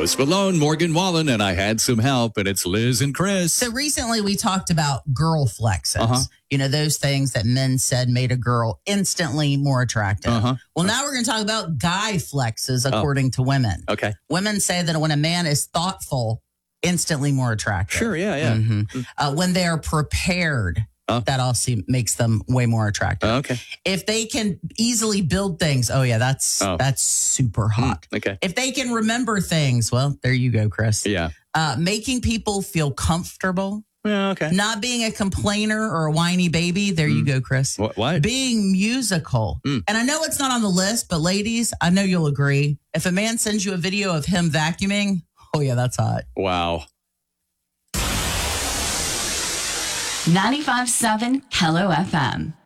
Post Malone, Morgan Wallen, and I had some help, and it's Liz and Chris. So recently we talked about girl flexes. You know, those things that men said made a girl instantly more attractive. Well, now we're going to talk about guy flexes according to women. Okay. Women say that when a man is thoughtful, instantly more attractive. Sure, yeah. When they're prepared, that also makes them way more attractive. Okay. If they can easily build things, that's super hot. Okay. If they can remember things, well, there you go, Chris. Yeah. Making people feel comfortable. Yeah, okay. Not being a complainer or a whiny baby. There you go, Chris. What? Being musical. And I know it's not on the list, but ladies, I know you'll agree. If a man sends you a video of him vacuuming, oh yeah, that's hot. Wow. 95.7 Hello FM.